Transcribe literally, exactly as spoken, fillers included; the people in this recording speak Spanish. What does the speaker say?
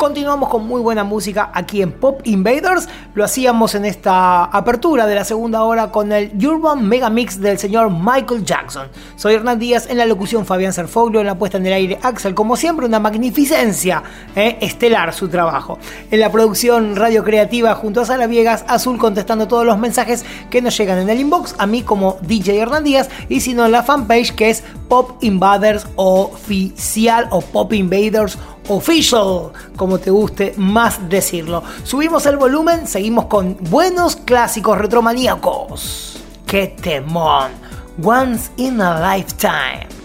Continuamos con muy buena música aquí en Pop Invaders. Lo hacíamos en esta apertura de la segunda hora con el Urban Mega Mix del señor Michael Jackson. Soy Hernán Díaz, en la locución Fabián Serfoglio, en la puesta en el aire Axel. Como siempre, una magnificencia, eh, estelar su trabajo. En la producción radio creativa junto a Sara Viegas, Azul contestando todos los mensajes que nos llegan en el inbox, a mí como D J Hernán Díaz, y si no en la fanpage que es Pop Invaders Oficial o Pop Invaders Official, como te guste más decirlo. Subimos el volumen, seguimos con buenos clásicos retromaníacos. ¡Qué temón! Once in a Lifetime.